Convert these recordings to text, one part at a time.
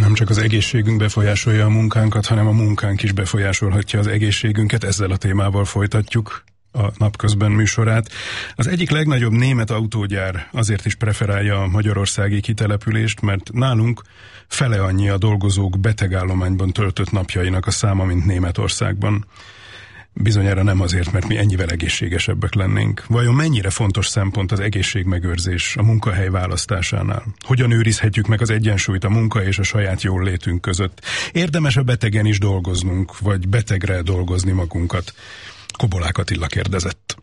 Nem csak az egészségünk befolyásolja a munkánkat, hanem a munkánk is befolyásolhatja az egészségünket. Ezzel a témával folytatjuk a Napközben műsorát. Az egyik legnagyobb német autógyár azért is preferálja a magyarországi kitelepülést, mert nálunk fele annyi a dolgozók betegállományban töltött napjainak a száma, mint Németországban. Bizonyára nem azért, mert mi ennyivel egészségesebbek lennénk. Vajon mennyire fontos szempont az egészségmegőrzés a munkahely választásánál? Hogyan őrizhetjük meg az egyensúlyt a munka és a saját jól létünk között? Érdemes a betegen is dolgoznunk, vagy betegre dolgozni magunkat? Kobolák Attila kérdezett.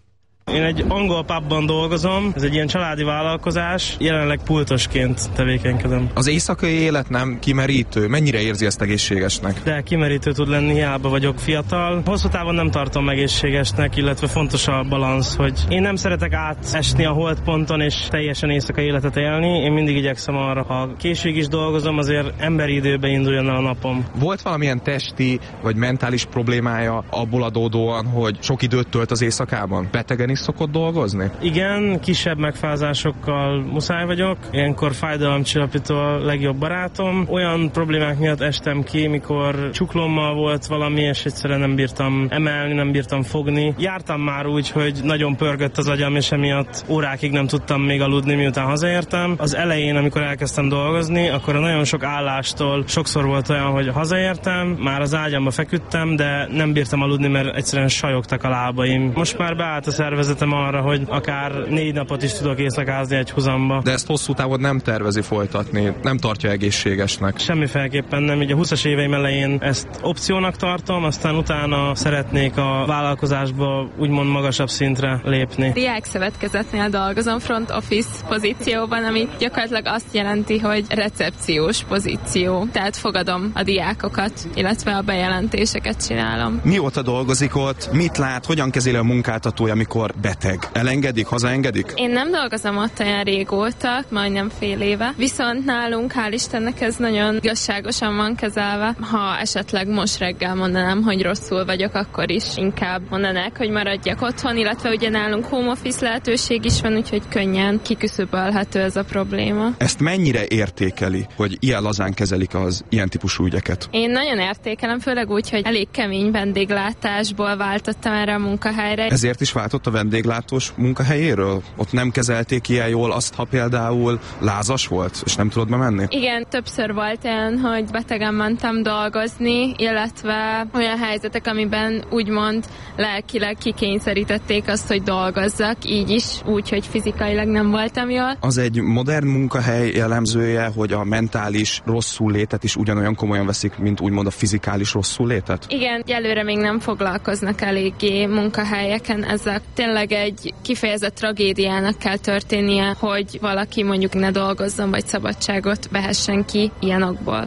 Én egy angol pubban dolgozom, ez egy ilyen családi vállalkozás, jelenleg pultosként tevékenykedem. Az éjszakai élet nem kimerítő? Mennyire érzi ezt egészségesnek? De kimerítő tud lenni, hiába vagyok fiatal. Hosszú távon nem tartom egészségesnek, illetve fontos a balansz, hogy én nem szeretek átesni a holdponton és teljesen éjszakai életet élni. Én mindig igyekszem arra, ha későig is dolgozom, azért emberi időben induljon el a napom. Volt valamilyen testi vagy mentális problémája abból adódóan, hogy sok időt tölt az éjszakában? Betegen is szokott dolgozni? Igen, kisebb megfázásokkal muszáj vagyok. Ilyenkor fájdalomcsillapító a legjobb barátom. Olyan problémák miatt estem ki, mikor csuklommal volt valami, és egyszerűen nem bírtam emelni, nem bírtam fogni. Jártam már úgy, hogy nagyon pörgött az agyam, és emiatt órákig nem tudtam még aludni, miután hazaértem. Az elején, amikor elkezdtem dolgozni, akkor a nagyon sok állástól sokszor volt olyan, hogy hazaértem, már az ágyamba feküdtem, de nem bírtam aludni, mert egyszerűen sajogtak a lábaim. Most már beállt a szervezetem arra, hogy akár 4 napot is tudok éjszakázni egy huzamba. De ezt hosszú távon nem tervezi folytatni, nem tartja egészségesnek. Semmiféleképpen nem. Így a 20-as éveim elején ezt opciónak tartom, aztán utána szeretnék a vállalkozásba úgymond magasabb szintre lépni. Diákszövetkezetnél dolgozom front office pozícióban, ami gyakorlatilag azt jelenti, hogy recepciós pozíció. Tehát fogadom a diákokat, illetve a bejelentéseket csinálom. Mióta dolgozik ott? Mit lát? Hogyan kezeli a munkáltatója, amikor beteg? Elengedik, hazaengedik? Én nem dolgozom ott olyan régóta, majdnem fél éve, viszont nálunk hál' Istennek ez nagyon igazságosan van kezelve. Ha esetleg most reggel mondanám, hogy rosszul vagyok, akkor is inkább mondanák, hogy maradjak otthon, illetve ugye nálunk home office lehetőség is van, úgyhogy könnyen kiküszöbölhető ez a probléma. Ezt mennyire értékeli, hogy ilyen lazán kezelik az ilyen típusú ügyeket? Én nagyon értékelem, főleg úgy, hogy elég kemény vendéglátásból váltottam erre a munkahelyre. Ezért is váltott a vendéglátós munkahelyéről? Ott nem kezelték ilyen jól azt, ha például lázas volt, és nem tudod bemenni? Igen, többször volt olyan, hogy betegen mentem dolgozni, illetve olyan helyzetek, amiben úgymond lelkileg kikényszerítették azt, hogy dolgozzak, így is, úgy, hogy fizikailag nem voltam jól. Az egy modern munkahely jellemzője, hogy a mentális rosszullétet is ugyanolyan komolyan veszik, mint úgymond a fizikális rosszullétet? Igen, egyelőre még nem foglalkoznak eléggé munkahelyeken ezzel. Tényleg egy kifejezett tragédiának kell történnie, hogy valaki mondjuk ne dolgozzon, vagy szabadságot vehessen ki ilyen okból.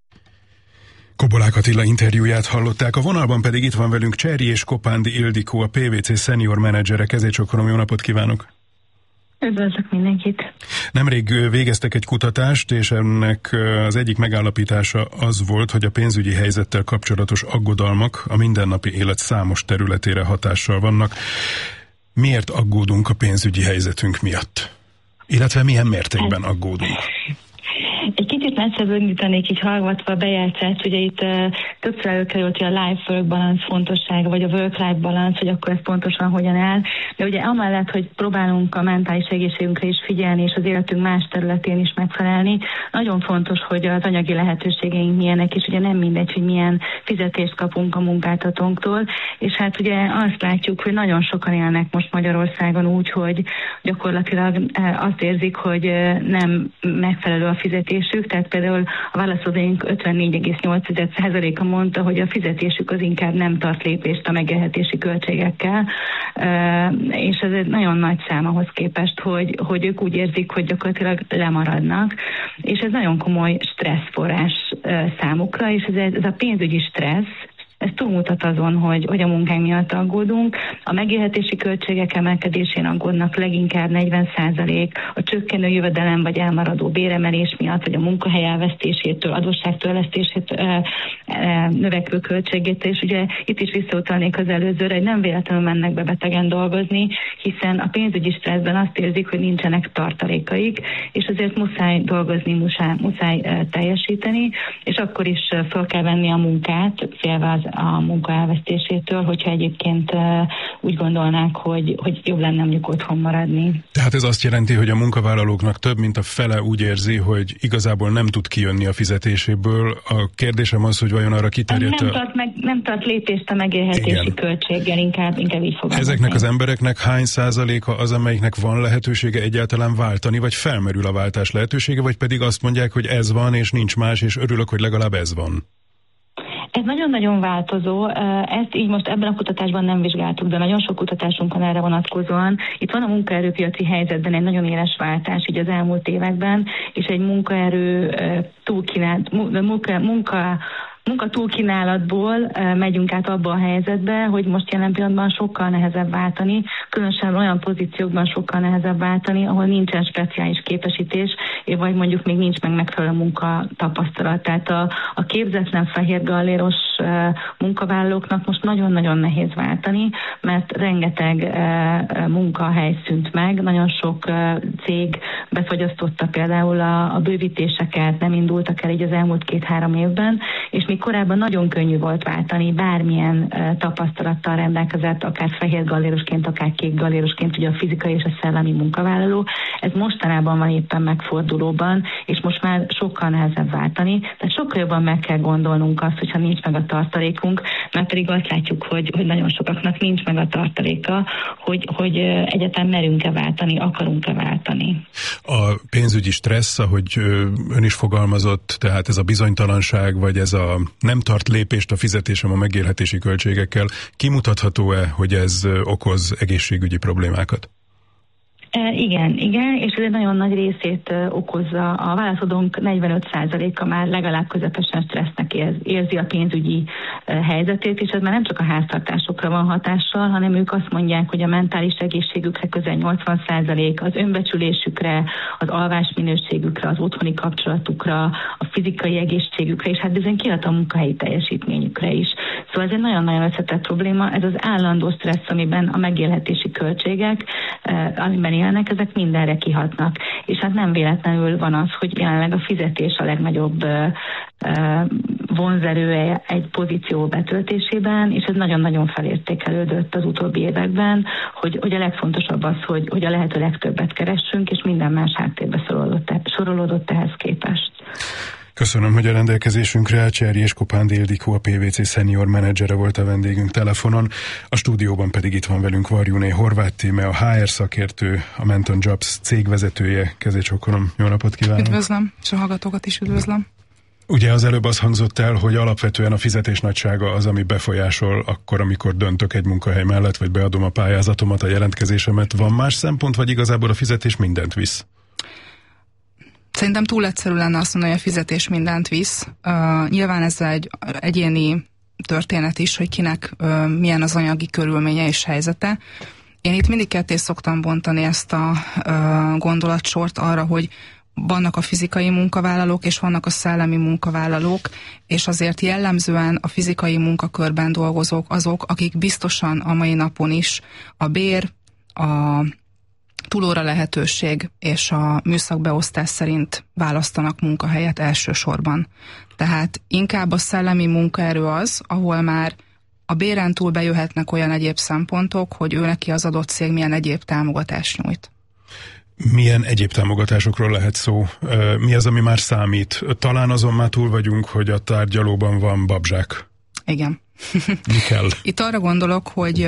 Kobolák Attila interjúját hallották, a vonalban pedig itt van velünk Cserji és Kopándi Ildikó, a PwC senior menedzsere. Kezécsokorom, jó napot kívánok! Üdvözlök mindenkit! Nemrég végeztek egy kutatást, és ennek az egyik megállapítása az volt, hogy a pénzügyi helyzettel kapcsolatos aggodalmak a mindennapi élet számos területére hatással vannak. Miért aggódunk a pénzügyi helyzetünk miatt? Illetve milyen mértékben aggódunk? Egy kicsit messzeböndítenék így hallgatva a bejátszást, ugye itt többször előkerült a life-work balance fontossága, vagy a work-life balance, hogy akkor ez pontosan hogyan áll. De ugye amellett, hogy próbálunk a mentális egészségünkre is figyelni, és az életünk más területén is megfelelni, nagyon fontos, hogy az anyagi lehetőségeink milyenek, és ugye nem mindegy, hogy milyen fizetést kapunk a munkáltatónktól, és hát ugye azt látjuk, hogy nagyon sokan élnek most Magyarországon úgy, hogy gyakorlatilag azt érzik, hogy nem megfelelő a fizetésük, tehát például a válaszadóink 54,8%-a mondta, hogy a fizetésük az inkább nem tart lépést a megélhetési költségekkel, és ez egy nagyon nagy szám ahhoz képest, hogy ők úgy érzik, hogy gyakorlatilag lemaradnak, és ez nagyon komoly stresszforrás számukra, és ez a pénzügyi stressz, ez túl túlmutat azon, hogy a munkánk miatt aggódunk. A megélhetési költségek emelkedésén aggódnak leginkább 40%, a csökkenő jövedelem vagy elmaradó béremelés miatt, vagy a munkahely elvesztésétől, adósságtörlesztését növekvő költségét, és ugye itt is visszautalnék az előzőre, hogy nem véletlenül mennek be betegen dolgozni, hiszen a pénzügyi stresszben azt érzik, hogy nincsenek tartalékaik, és azért muszáj dolgozni, muszáj teljesíteni, és akkor is fel kell venni a munkát, félve a munka elvesztésétől, hogyha egyébként úgy gondolnák, hogy jobb lenne mondjuk otthon maradni. Tehát ez azt jelenti, hogy a munkavállalóknak több mint a fele úgy érzi, hogy igazából nem tud kijönni a fizetéséből. A kérdésem az, hogy vajon arra kiterjedt... Nem tart lépést a megélhetési költséggel, inkább így fogalmazni. Ezeknek az embereknek hány százaléka az, amelyiknek van lehetősége egyáltalán váltani, vagy felmerül a váltás lehetősége, vagy pedig azt mondják, hogy ez van, és nincs más, és örülök, hogy legalább ez van? Ez nagyon-nagyon változó. Ezt így most ebben a kutatásban nem vizsgáltuk, de nagyon sok kutatásunk van erre vonatkozóan. Itt van a munkaerőpiaci helyzetben egy nagyon éles váltás így az elmúlt években, és egy munkaerő munka túlkínálatból megyünk át abba a helyzetbe, hogy most jelen pillanatban sokkal nehezebb váltani, különösen olyan pozíciókban sokkal nehezebb váltani, ahol nincsen speciális képesítés, vagy mondjuk még nincs meg megfelelő munkatapasztalat. Tehát a képzetlen fehér galléros munkavállalóknak most nagyon-nagyon nehéz váltani, mert rengeteg munkahely szűnt meg, nagyon sok cég befagyasztotta például a bővítéseket, nem indultak el így az elmúlt 2-3 évben, és még korábban nagyon könnyű volt váltani, bármilyen tapasztalattal rendelkezett, akár fehér gallérosként, akár kék gallérosként, ugye a fizikai és a szellemi munkavállaló. Ez mostanában van éppen megfordulóban, és most már sokkal nehezebb váltani, tehát sokkal jobban meg kell gondolnunk azt, hogyha nincs meg a tartalékunk, mert pedig azt látjuk, hogy nagyon sokaknak nincs meg a tartaléka, hogy egyáltalán merünk-e váltani, akarunk-e váltani. A pénzügyi stressz, ahogy ön is fogalmazott, tehát ez a bizonytalanság, vagy ez a nem tart lépést a fizetésem a megélhetési költségekkel, kimutatható-e, hogy ez okoz egészségügyi problémákat? Igen, és ez egy nagyon nagy részét okozza. A válaszadónk 45%-a már legalább közepesen stressznek érzi a pénzügyi helyzetét, és ez már nem csak a háztartásokra van hatással, hanem ők azt mondják, hogy a mentális egészségükre közel 80%, az önbecsülésükre, az alvásminőségükre, az otthoni kapcsolatukra, a fizikai egészségükre, és hát bizony kihat a munkahelyi teljesítményükre is. Szóval ez egy nagyon-nagyon összetett probléma, ez az állandó stressz, amiben a megélhetési költségek, amiben élnek, ezek mindenre kihatnak. És hát nem véletlenül van az, hogy jelenleg a fizetés a legnagyobb vonzerője egy pozíció betöltésében, és ez nagyon-nagyon felértékelődött az utóbbi években, hogy a legfontosabb az, hogy a lehető legtöbbet keressünk, és minden más háttérbe sorolódott ehhez képest. Köszönöm, hogy a rendelkezésünkre állt. Cserjés-Kopándi Ildikó, a PwC senior menedzsere volt a vendégünk telefonon. A stúdióban pedig itt van velünk Varjúné Horváth Tíme, a HR szakértő, a Menton Jobs cégvezetője. Kezécsokkolom, jó napot kívánok! Üdvözlöm, és a hallgatókat is üdvözlöm. Ugye az előbb az hangzott el, hogy alapvetően a fizetés nagysága az, ami befolyásol akkor, amikor döntök egy munkahely mellett, vagy beadom a pályázatomat, a jelentkezésemet. Van más szempont, vagy igazából a fizetés mindent visz? Szerintem túl egyszerű lenne azt mondani, hogy a fizetés mindent visz. Nyilván ez egy egyéni történet is, hogy kinek milyen az anyagi körülménye és helyzete. Én itt mindig ketté szoktam bontani ezt a gondolatsort arra, hogy vannak a fizikai munkavállalók, és vannak a szellemi munkavállalók, és azért jellemzően a fizikai munkakörben dolgozók azok, akik biztosan a mai napon is a bér, a túlóra lehetőség és a műszakbeosztás szerint választanak munkahelyet elsősorban. Tehát inkább a szellemi munkaerő az, ahol már a béren túl bejöhetnek olyan egyéb szempontok, hogy ő neki az adott cég milyen egyéb támogatást nyújt. Milyen egyéb támogatásokról lehet szó? Mi az, ami már számít? Talán azon már túl vagyunk, hogy a tárgyalóban van babzsák. Igen. Mi kell? Itt arra gondolok,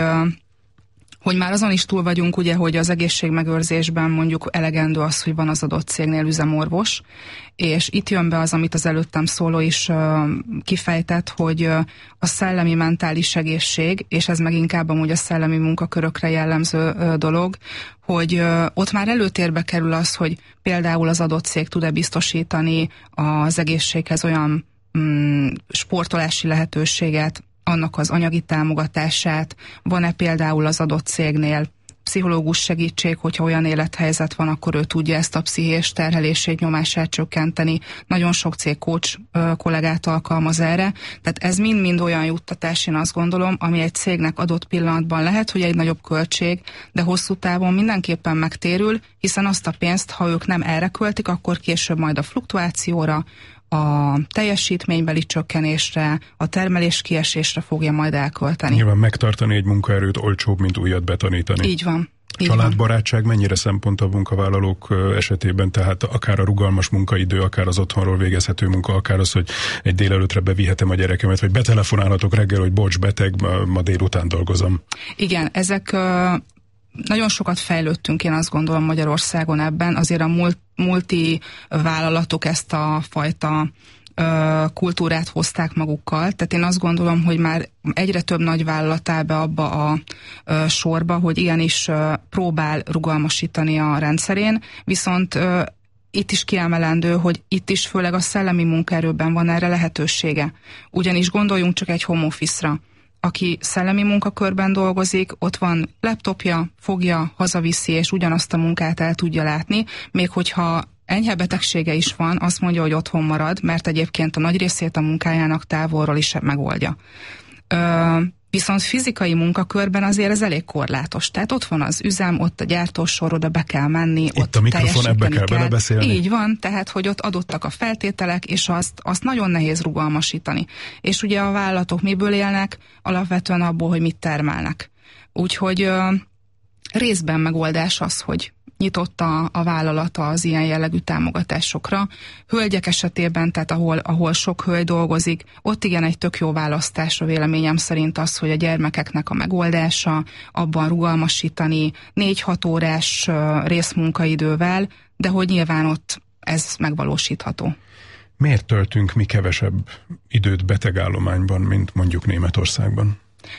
hogy már azon is túl vagyunk, ugye, hogy az egészségmegőrzésben mondjuk elegendő az, hogy van az adott cégnél üzemorvos, és itt jön be az, amit az előttem szóló is kifejtett, hogy a szellemi mentális egészség, és ez meg inkább amúgy a szellemi munkakörökre jellemző dolog, hogy ott már előtérbe kerül az, hogy például az adott cég tud-e biztosítani az egészséghez olyan sportolási lehetőséget, annak az anyagi támogatását, van-e például az adott cégnél pszichológus segítség, hogyha olyan élethelyzet van, akkor ő tudja ezt a pszichés terhelését, nyomását csökkenteni. Nagyon sok cég coach kollégát alkalmaz erre. Tehát ez mind-mind olyan juttatás, én azt gondolom, ami egy cégnek adott pillanatban lehet, hogy egy nagyobb költség, de hosszú távon mindenképpen megtérül, hiszen azt a pénzt, ha ők nem erre költik, akkor később majd a fluktuációra, a teljesítménybeli csökkenésre, a termelés kiesésre fogja majd elkölteni. Nyilván megtartani egy munkaerőt olcsóbb, mint újat betanítani. Így van. Családbarátság mennyire szempont a munkavállalók esetében, tehát akár a rugalmas munkaidő, akár az otthonról végezhető munka, akár az, hogy egy délelőttre bevihetem a gyerekemet, vagy betelefonálhatok reggel, hogy bocs, beteg, ma délután dolgozom. Igen, ezek nagyon sokat fejlődtünk, én azt gondolom Magyarországon ebben, azért a multi vállalatok ezt a fajta kultúrát hozták magukkal, tehát én azt gondolom, hogy már egyre több nagy vállalat áll be abba a sorba, hogy igenis próbál rugalmasítani a rendszerén, viszont itt is kiemelendő, hogy itt is főleg a szellemi munkaerőben van erre lehetősége. Ugyanis gondoljunk csak egy home office-ra. Aki szellemi munkakörben dolgozik, ott van laptopja, fogja, hazaviszi, és ugyanazt a munkát el tudja látni, még hogyha enyhe betegsége is van, azt mondja, hogy otthon marad, mert egyébként a nagy részét a munkájának távolról is megoldja. Viszont fizikai munkakörben azért ez elég korlátos. Tehát ott van az üzem, ott a gyártósor, oda be kell menni, itt ott a mikrofon, ebbe kell belebeszélni. Így van, tehát hogy ott adottak a feltételek, és azt nagyon nehéz rugalmasítani. És ugye a vállalatok miből élnek? Alapvetően abból, hogy mit termelnek. Úgyhogy részben megoldás az, hogy nyitott a vállalata az ilyen jellegű támogatásokra. Hölgyek esetében, tehát ahol sok hölgy dolgozik, ott igen egy tök jó választás a véleményem szerint az, hogy a gyermekeknek a megoldása, abban rugalmasítani 4-6 órás részmunkaidővel, de hogy nyilván ott ez megvalósítható. Miért töltünk mi kevesebb időt betegállományban, mint mondjuk Németországban?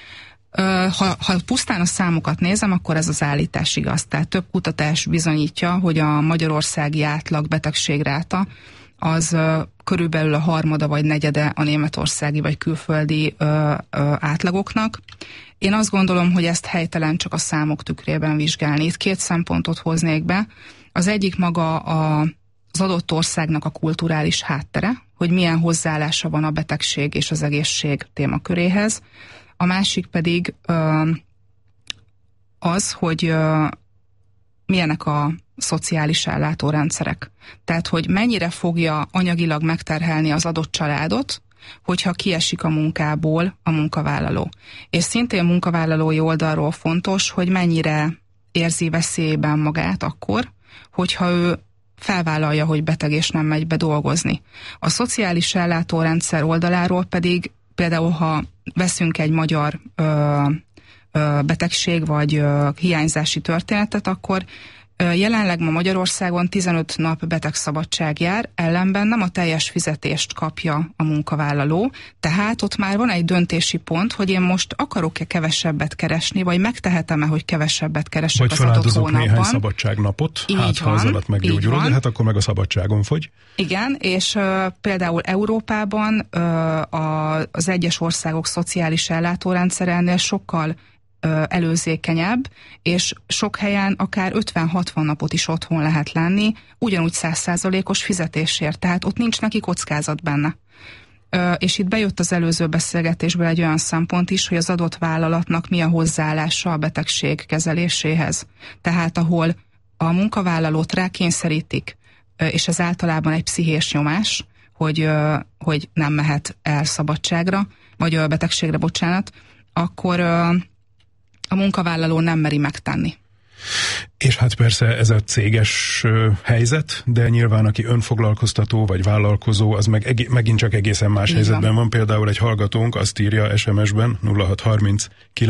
Ha pusztán a számokat nézem, akkor ez az állítás igaz. Tehát több kutatás bizonyítja, hogy a magyarországi átlag betegségráta az körülbelül a harmada vagy negyede a németországi vagy külföldi átlagoknak. Én azt gondolom, hogy ezt helytelen csak a számok tükrében vizsgálni. Itt 2 szempontot hoznék be. Az egyik maga az adott országnak a kulturális háttere, hogy milyen hozzáállása van a betegség és az egészség témaköréhez. A másik pedig az, hogy milyenek a szociális ellátórendszerek. Tehát, hogy mennyire fogja anyagilag megterhelni az adott családot, hogyha kiesik a munkából a munkavállaló. És szintén munkavállalói oldalról fontos, hogy mennyire érzi veszélyben magát akkor, hogyha ő felvállalja, hogy beteg és nem megy be dolgozni. A szociális ellátórendszer oldaláról pedig például, ha veszünk egy magyar betegség vagy hiányzási történetet, akkor jelenleg ma Magyarországon 15 nap betegszabadság jár, ellenben nem a teljes fizetést kapja a munkavállaló, tehát ott már van egy döntési pont, hogy én most akarok-e kevesebbet keresni, vagy megtehetem-e, hogy kevesebbet keresek az adott hónapban. Vagy néhány szabadságnapot, hát ha az alatt meggyógyulok, de hát akkor meg a szabadságon fogy. Igen, és például Európában az egyes országok szociális ellátórendszerénél sokkal előzékenyebb, és sok helyen akár 50-60 napot is otthon lehet lenni, ugyanúgy 100%-os fizetésért, tehát ott nincs neki kockázat benne. És itt bejött az előző beszélgetésből egy olyan szempont is, hogy az adott vállalatnak mi a hozzáállása a betegség kezeléséhez. Tehát ahol a munkavállalót rákényszerítik, és ez általában egy pszichés nyomás, hogy nem mehet el szabadságra, vagy a betegségre, bocsánat, akkor a munkavállaló nem meri megtenni. És hát persze ez a céges helyzet, de nyilván aki önfoglalkoztató vagy vállalkozó, az megint csak egészen más így helyzetben van. Például egy hallgatónk azt írja SMS-ben, 0630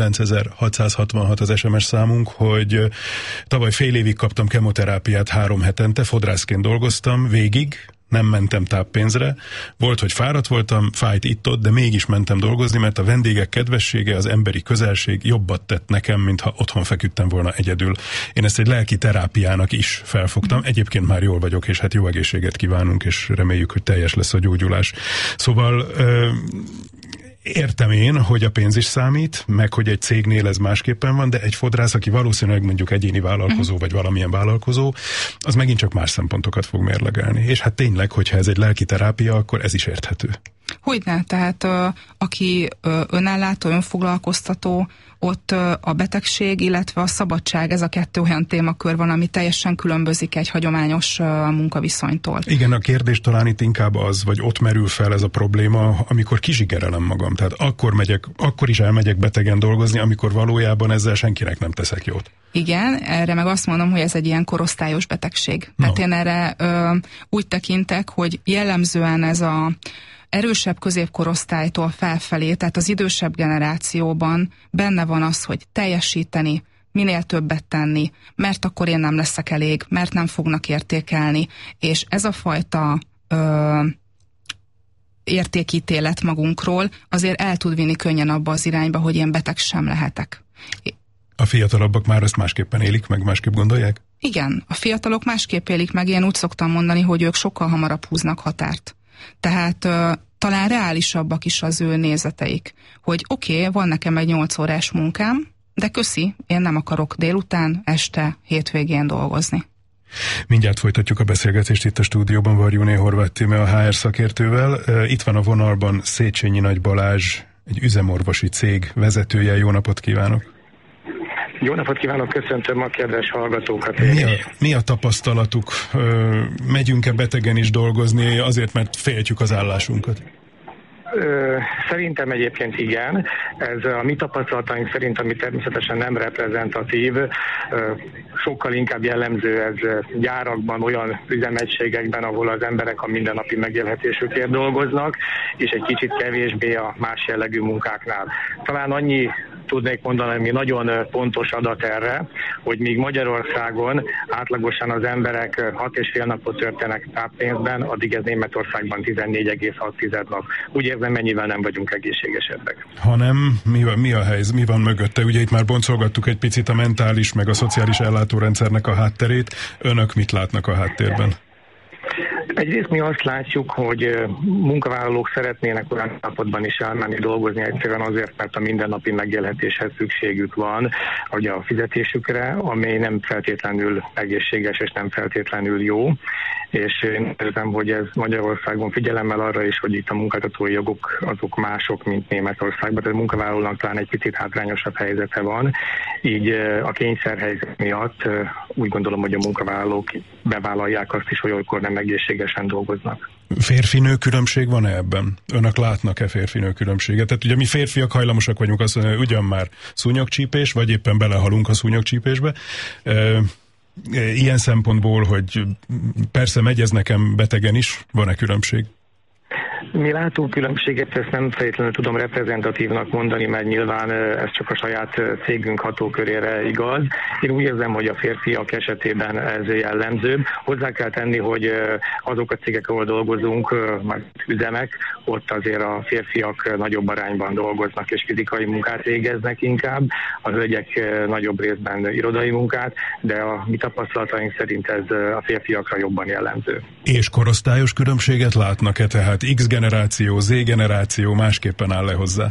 9666 az SMS számunk, hogy tavaly fél évig kaptam kemoterápiát 3 hetente, fodrászként dolgoztam végig, nem mentem táppénzre. Volt, hogy fáradt voltam, fájt itt-ott, de mégis mentem dolgozni, mert a vendégek kedvessége, az emberi közelség jobbat tett nekem, mintha otthon feküdtem volna egyedül. Én ezt egy lelki terápiának is felfogtam. Egyébként már jól vagyok, és hát jó egészséget kívánunk, és reméljük, hogy teljes lesz a gyógyulás. Szóval Értem én, hogy a pénz is számít, meg hogy egy cégnél ez másképpen van, de egy fodrász, aki valószínűleg mondjuk egyéni vállalkozó, vagy valamilyen vállalkozó, az megint csak más szempontokat fog mérlegelni. És hát tényleg, hogyha ez egy lelki terápia, akkor ez is érthető. Hogyne, tehát aki önellátó, önfoglalkoztató, ott a betegség, illetve a szabadság, ez a kettő olyan témakör van, ami teljesen különbözik egy hagyományos munkaviszonytól. Igen, a kérdés talán itt inkább az, vagy ott merül fel ez a probléma, amikor kizsigerelem magam. Tehát akkor is elmegyek betegen dolgozni, amikor valójában ezzel senkinek nem teszek jót. Igen, erre meg azt mondom, hogy ez egy ilyen korosztályos betegség. No. Hát én erre úgy tekintek, hogy jellemzően ez a erősebb középkorosztálytól felfelé, tehát az idősebb generációban benne van az, hogy teljesíteni, minél többet tenni, mert akkor én nem leszek elég, mert nem fognak értékelni, és ez a fajta értékítélet magunkról azért el tud vinni könnyen abba az irányba, hogy én beteg sem lehetek. A fiatalabbak már ezt másképpen élik, meg másképp gondolják? Igen, a fiatalok másképp élik meg, én úgy szoktam mondani, hogy ők sokkal hamarabb húznak határt. Tehát talán reálisabbak is az ő nézeteik, hogy oké, van nekem egy 8 órás munkám, de köszi, én nem akarok délután, este, hétvégén dolgozni. Mindjárt folytatjuk a beszélgetést itt a stúdióban Varjúné Horváth Tíme, a HR szakértővel. Itt van a vonalban Széchenyi Nagy Balázs, egy üzemorvosi cég vezetője. Jó napot kívánok! Jó napot kívánok, köszöntöm a kedves hallgatókat. Mi a tapasztalatuk? Megyünk-e betegen is dolgozni azért, mert féltjük az állásunkat? Szerintem egyébként igen. Ez a mi tapasztalataink szerint, ami természetesen nem reprezentatív, sokkal inkább jellemző ez gyárakban, olyan üzemegységekben, ahol az emberek a mindennapi megélhetésükért dolgoznak, és egy kicsit kevésbé a más jellegű munkáknál. Talán annyi tudnék mondani, ami nagyon pontos adat erre, hogy míg Magyarországon átlagosan az emberek 6,5 napot töltenek táppénzben, addig ez Németországban 14,6 nap. Úgy érzem, mennyivel nem vagyunk egészségesebbek. Hanem mi a helyzet, mi van mögötte? Ugye itt már boncolgattuk egy picit a mentális, meg a szociális ellátórendszernek a hátterét. Önök mit látnak a háttérben? Egyrészt mi azt látjuk, hogy munkavállalók szeretnének olyan állapotban is elmenni dolgozni egyszerűen azért, mert a mindennapi megélhetéshez szükségük van, hogy a fizetésükre, ami nem feltétlenül egészséges és nem feltétlenül jó. És én érzem, hogy ez Magyarországon figyelemmel arra is, hogy itt a munkáltatói jogok azok mások, mint Németországban, tehát a munkavállalónak talán egy picit hátrányosabb helyzete van. Így a kényszerhelyzet miatt úgy gondolom, hogy a munkavállalók bevállalják azt is, hogy olykor nem egészségesen dolgoznak. Férfi-nő különbség van-e ebben? Önök látnak-e férfi-nő különbséget? Tehát ugye mi férfiak hajlamosak vagyunk azt mondani, hogy ugyan már szúnyogcsípés, vagy éppen belehalunk a szúnyogcsípésbe. Ilyen szempontból, hogy persze megy ez nekem betegen is, van-e különbség? Mi látunk különbséget, ezt nem feltétlenül tudom reprezentatívnak mondani, mert nyilván ez csak a saját cégünk hatókörére igaz. Én úgy érzem, hogy a férfiak esetében ez jellemzőbb. Hozzá kell tenni, hogy azok a cégek, ahol dolgozunk, üzemek, ott azért a férfiak nagyobb arányban dolgoznak és fizikai munkát végeznek inkább, a hölgyek nagyobb részben irodai munkát, de a mi tapasztalataink szerint ez a férfiakra jobban jellemző. És korosztályos különbséget látnak-e? Tehát X generáció, Z generáció másképpen áll le hozzá?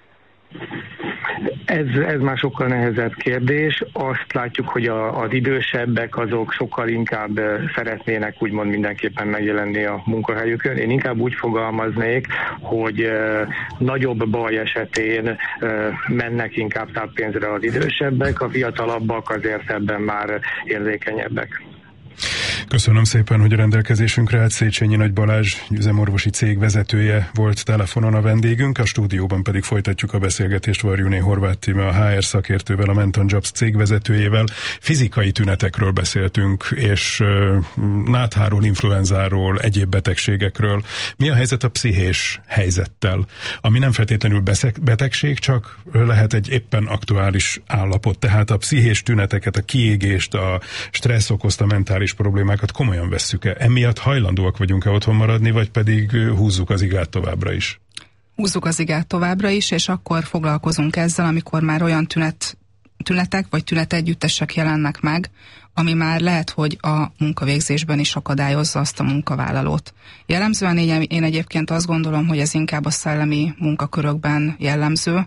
Ez már sokkal nehezebb kérdés. Azt látjuk, hogy az idősebbek azok sokkal inkább szeretnének úgymond mindenképpen megjelenni a munkahelyükön. Én inkább úgy fogalmaznék, hogy nagyobb baj esetén mennek inkább táppénzre az idősebbek, a fiatalabbak azért ebben már érzékenyebbek. Köszönöm szépen, hogy a rendelkezésünkre állt. Széchenyi Nagy Balázs, üzemorvosi cég vezetője volt telefonon a vendégünk, a stúdióban pedig folytatjuk a beszélgetést Varjúné Horváth Tíme, a HR szakértővel, a Menton Jobs cég vezetőjével. Fizikai tünetekről beszéltünk, és nátháról, influenzáról, egyéb betegségekről. Mi a helyzet a pszichés helyzettel? Ami nem feltétlenül betegség, csak lehet egy éppen aktuális állapot. Tehát a pszichés tüneteket, a kiégést, a stressz okozta mentális problémákat komolyan vesszük-e? Emiatt hajlandóak vagyunk-e otthon maradni, vagy pedig húzzuk az igát továbbra is? Húzzuk az igát továbbra is, és akkor foglalkozunk ezzel, amikor már olyan tünet tünetek vagy tünetegyüttesek jelennek meg, ami már lehet, hogy a munkavégzésben is akadályozza azt a munkavállalót. Jellemzően én egyébként azt gondolom, hogy ez inkább a szellemi munkakörökben jellemző,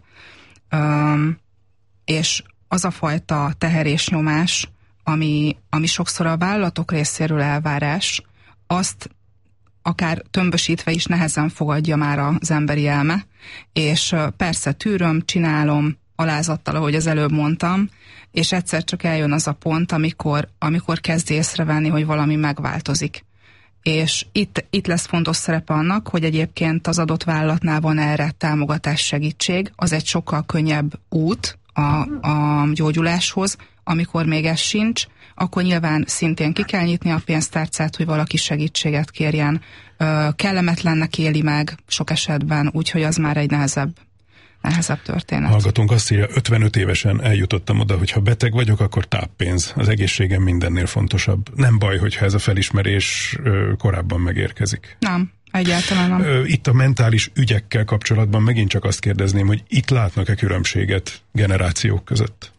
és az a fajta teher és nyomás, ami sokszor a vállalatok részéről elvárás, azt akár tömbösítve is nehezen fogadja már az emberi elme, és persze tűröm, csinálom, alázattal, ahogy az előbb mondtam, és egyszer csak eljön az a pont, amikor kezd észrevenni, hogy valami megváltozik. És itt lesz fontos szerepe annak, hogy egyébként az adott vállalatnál van erre támogatás, segítség, az egy sokkal könnyebb út a gyógyuláshoz, amikor még ez sincs, akkor nyilván szintén ki kell nyitni a pénztárcát, hogy valaki segítséget kérjen. Kellemetlennek éli meg sok esetben, úgyhogy az már egy nehezebb történet. Hallgatónk azt írja, 55 évesen eljutottam oda, hogy ha beteg vagyok, akkor táppénz. Az egészségem mindennél fontosabb. Nem baj, hogyha ez a felismerés korábban megérkezik. Nem, egyáltalán nem. Itt a mentális ügyekkel kapcsolatban megint csak azt kérdezném, hogy itt látnak-e különbséget generációk között?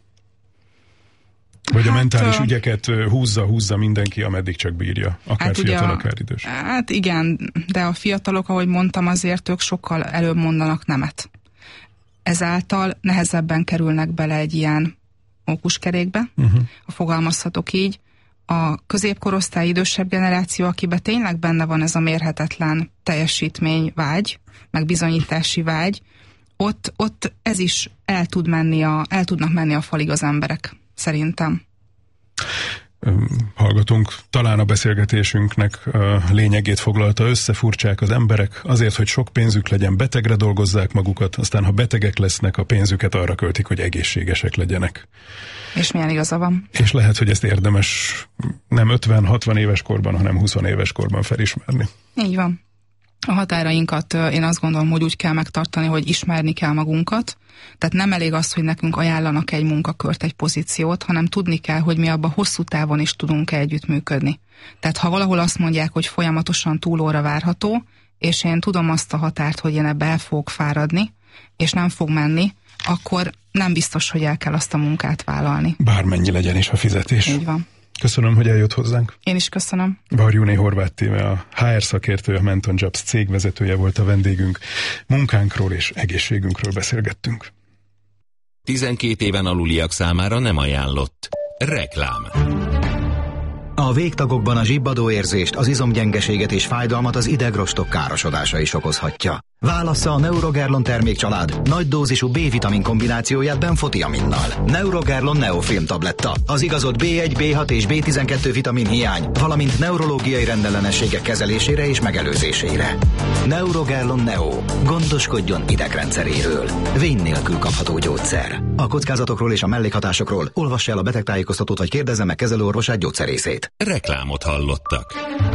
Vagy a mentális ügyeket húzza mindenki, ameddig csak bírja. Akár fiatal, akár idős. Hát igen, de a fiatalok, ahogy mondtam, azért ők sokkal előbb mondanak nemet. Ezáltal nehezebben kerülnek bele egy ilyen mókuskerékbe, ha fogalmazhatok így. A középkorosztály idősebb generáció, akiben tényleg benne van ez a mérhetetlen teljesítmény vágy, meg bizonyítási vágy, ott ez is el tudnak menni a falig az emberek, szerintem. Hallgatunk, talán a beszélgetésünknek a lényegét foglalta össze, furcsák az emberek, azért, hogy sok pénzük legyen, betegre dolgozzák magukat, aztán ha betegek lesznek, a pénzüket arra költik, hogy egészségesek legyenek. És milyen igaza van. És lehet, hogy ezt érdemes nem 50-60 éves korban, hanem 20 éves korban felismerni. Így van. A határainkat én azt gondolom, hogy úgy kell megtartani, hogy ismerni kell magunkat. Tehát nem elég az, hogy nekünk ajánlanak egy munkakört, egy pozíciót, hanem tudni kell, hogy mi abban hosszú távon is tudunk együttműködni. Tehát ha valahol azt mondják, hogy folyamatosan túlóra várható, és én tudom azt a határt, hogy én ebbe el fogok fáradni, és nem fog menni, akkor nem biztos, hogy el kell azt a munkát vállalni. Bármennyi legyen is a fizetés. Így van. Köszönöm, hogy eljött hozzánk. Én is köszönöm. Varjúné Horváth Tíme, a HR szakértő, a Menton Jobs cégvezetője volt a vendégünk. Munkánkról és egészségünkről beszélgettünk. 12 éven aluliak számára nem ajánlott. Reklám. A végtagokban a zsibbadó érzést, az izomgyengeséget és fájdalmat az idegrostok károsodása is okozhatja. Válassza a Neurogerlon termékcsalád nagy dózisú B-vitamin kombinációját benfotiaminnal. Neurogerlon Neofilm tabletta. Az igazodt B1, B6 és B12 vitamin hiány, valamint neurológiai rendellenességek kezelésére és megelőzésére. Neurogerlon Neo. Gondoskodjon idegrendszeréről. Vén nélkül kapható gyógyszer. A kockázatokról és a mellékhatásokról olvassa el a betegtájékoztatót vagy kérdezze meg kezelőorvosát, gyógyszerészét. Reklámot hallottak.